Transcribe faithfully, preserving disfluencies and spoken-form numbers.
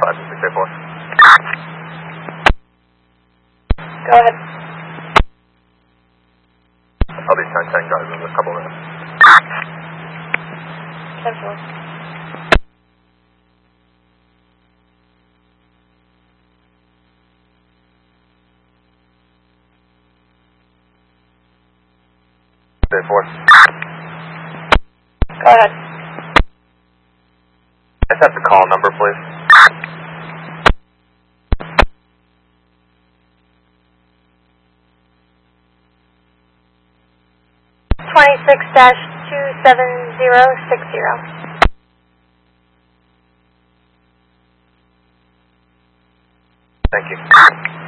five six eight four. Go ahead. I'll be ten ten guys in a couple minutes. ten four. eight four. Go ahead. I just have the call number, please. twenty-six dash two seven zero six zero. Thank you.